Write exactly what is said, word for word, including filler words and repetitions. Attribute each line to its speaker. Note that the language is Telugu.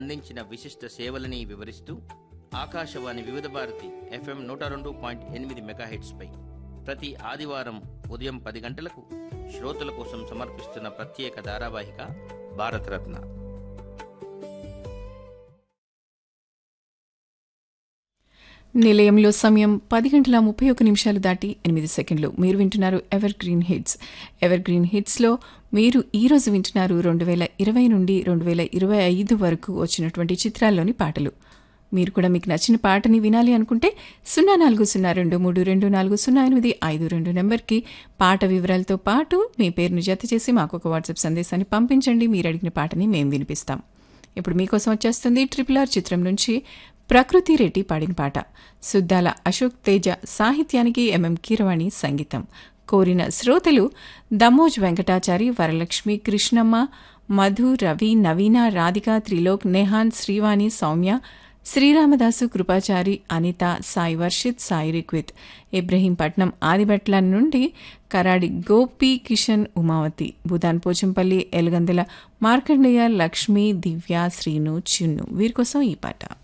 Speaker 1: అందించిన విశిష్ట సేవలని వివరిస్తూ ఆకాశవాణి వివిధ భారతి ఎఫ్ఎం నూట రెండు పాయింట్ ఎనిమిది మెగాహెట్స్పై ప్రతి ఆదివారం ఉదయం పది గంటలకు శ్రోతల కోసం సమర్పిస్తున్న ప్రత్యేక ధారావాహిక భారతరత్న.
Speaker 2: నిలయంలో సమయం పది గంటల ముప్పై ఒక నిమిషాలు దాటి ఎనిమిది సెకండ్లు. మీరు వింటున్నారు ever green hits. Ever green హిట్స్లో మీరు ఈరోజు వింటున్నారు రెండు వేల ఇరవై నుండి రెండు వేల ఇరవై ఐదు వరకు వచ్చినటువంటి చిత్రాల్లోని పాటలు. మీరు కూడా మీకు నచ్చిన పాటని వినాలి అనుకుంటే సున్నా నాలుగు సున్నా రెండు మూడు రెండు నాలుగు సున్నా ఎనిమిది ఐదు రెండు నెంబర్కి పాట వివరాలతో పాటు మీ పేరును జత చేసి మాకు ఒక వాట్సాప్ సందేశాన్ని పంపించండి. మీరు అడిగిన పాటని మేము వినిపిస్తాం. ఇప్పుడు మీకోసం వచ్చేస్తుంది ట్రిపుల్ ఆర్ చిత్రం నుంచి ప్రకృతి రెడ్డి పాడిన పాట. సుద్దాల అశోక్ తేజ సాహిత్యానికి ఎంఎం కీరవాణి సంగీతం. కోరిన శ్రోతలు దమోజ్ వెంకటాచారి, వరలక్ష్మి, కృష్ణమ్మ, మధు, రవి, నవీన, రాధిక, త్రిలోక్, నెహాన్, శ్రీవాణి, సౌమ్య, శ్రీరామదాసు, కృపాచారి, అనిత, సాయి వర్షిత్, సాయి రిక్విత్, ఇబ్రహీంపట్నం, ఆదిబట్ల నుండి కరాడి గోపి కిషన్, ఉమావతి, భూదాన్ పోచంపల్లి, ఎలుగందల, మార్కండేయ, లక్ష్మి, దివ్య, శ్రీను, చిన్ను వీరి కోసం ఈ పాట.